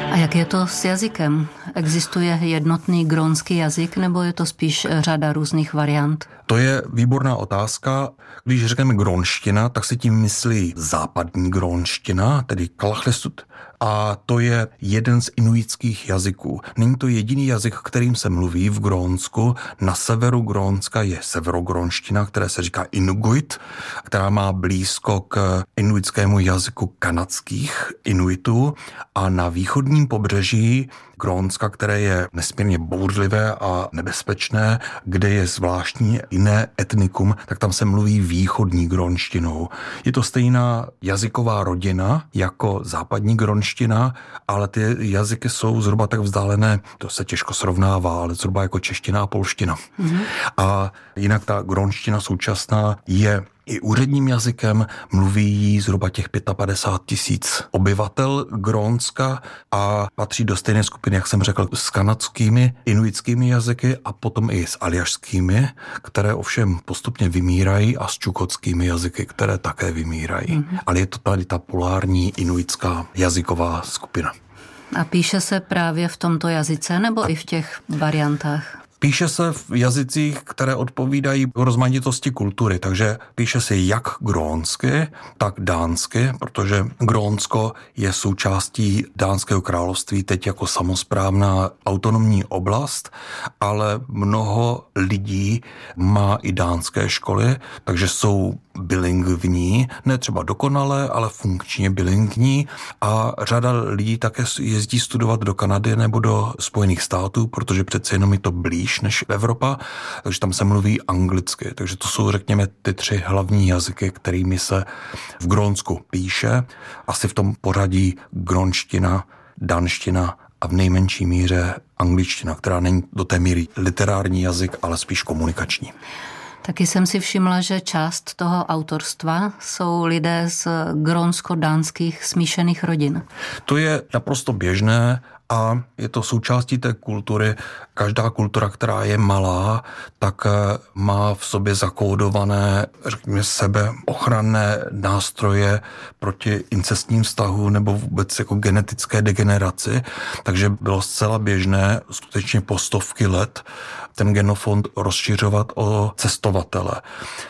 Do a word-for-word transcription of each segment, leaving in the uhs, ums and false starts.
A jak je to s jazykem? Existuje jednotný grónský jazyk, nebo je to spíš řada různých variant? To je výborná otázka. Když řekneme grónština, tak se tím myslí západní grónština, tedy Kalaalleq, a to je jeden z inuitských jazyků. Není to jediný jazyk, kterým se mluví v Grónsku. Na severu Grónska je severogrónština, která se říká Inuguit, která má blízko k inuitskému jazyku kanadských Inuitů, a na východním pobřeží Grónska, které je nesmírně bouřlivé a nebezpečné, kde je zvláštní jiné etnikum, tak tam se mluví východní grónštinou. Je to stejná jazyková rodina jako západní grónština, ale ty jazyky jsou zhruba tak vzdálené, to se těžko srovnává, ale zhruba jako čeština a polština. Mm-hmm. A jinak ta grónština současná je i úředním jazykem, mluví jí zhruba těch padesát pět tisíc obyvatel Grónska a patří do stejné skupiny, jak jsem řekl, s kanadskými, inuitskými jazyky a potom i s aljašskými, které ovšem postupně vymírají, a s čukotskými jazyky, které také vymírají. Mm-hmm. Ale je to tady ta polární inuitská jazyková skupina. A píše se právě v tomto jazyce nebo a... i v těch variantách? Píše se v jazycích, které odpovídají rozmanitosti kultury, takže píše se jak grónsky, tak dánsky, protože Grónsko je součástí Dánského království teď jako samosprávná autonomní oblast, ale mnoho lidí má i dánské školy, takže jsou bilingvní, ne třeba dokonale, ale funkčně bilingvní, a řada lidí také jezdí studovat do Kanady nebo do Spojených států, protože přece jenom je to blíž než Evropa, takže tam se mluví anglicky. Takže to jsou, řekněme, ty tři hlavní jazyky, kterými se v Grónsku píše. Asi v tom pořadí grónština, danština a v nejmenší míře angličtina, která není do té míry literární jazyk, ale spíš komunikační. Taky jsem si všimla, že část toho autorstva jsou lidé z grónsko-dánských smíšených rodin. To je naprosto běžné a je to součástí té kultury. Každá kultura, která je malá, tak má v sobě zakódované, řekněme, sebeochranné nástroje proti incestním vztahům nebo vůbec jako genetické degeneraci. Takže bylo zcela běžné skutečně po stovky let ten genofond rozšiřovat o cestovatele.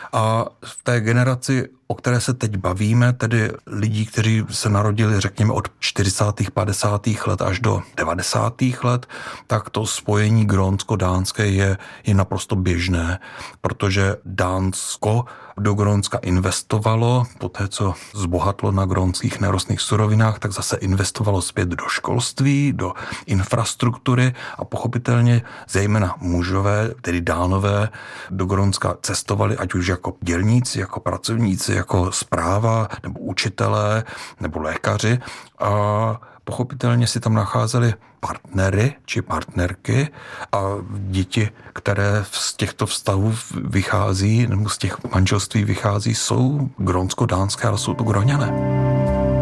A v té generaci, o které se teď bavíme, tedy lidí, kteří se narodili, řekněme, od čtyřicátých padesátých let až do devadesátých let, tak to spojení grónsko-dánské je, je naprosto běžné, protože Dánsko do Grónska investovalo, poté co zbohatlo na grónských nerostných surovinách, tak zase investovalo zpět do školství, do infrastruktury a pochopitelně zejména mužové, tedy Dánové, do Grónska cestovali, ať už jako dělníci, jako pracovníci, jako správa, nebo učitelé, nebo lékaři, a pochopitelně si tam nacházeli partnery či partnerky a děti, které z těchto vztahů vychází, nebo z těch manželství vychází, jsou grónsko-dánské, ale jsou to Gróňané.